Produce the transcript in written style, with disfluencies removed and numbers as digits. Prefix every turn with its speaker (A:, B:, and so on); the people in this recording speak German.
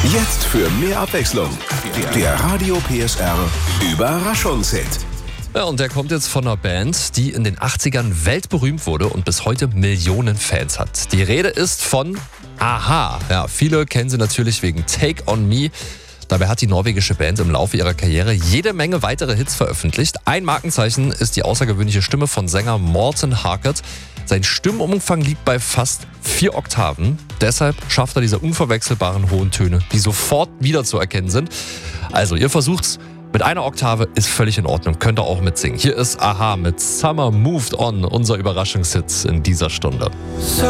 A: Jetzt für mehr Abwechslung. Der Radio PSR Überraschungshit.
B: Ja, und der kommt jetzt von einer Band, die in den 80ern weltberühmt wurde und bis heute Millionen Fans hat. Die Rede ist von a-ha. Ja, viele kennen sie natürlich wegen Take On Me. Dabei hat die norwegische Band im Laufe ihrer Karriere jede Menge weitere Hits veröffentlicht. Ein Markenzeichen ist die außergewöhnliche Stimme von Sänger Morten Harket. Sein Stimmumfang liegt bei fast 4 Oktaven. Deshalb schafft er diese unverwechselbaren hohen Töne, die sofort wiederzuerkennen sind. Also, ihr versucht's. Mit einer Oktave ist völlig in Ordnung, könnt ihr auch mitsingen. Hier ist a-ha mit Summer Moved On, unser Überraschungshit in dieser Stunde.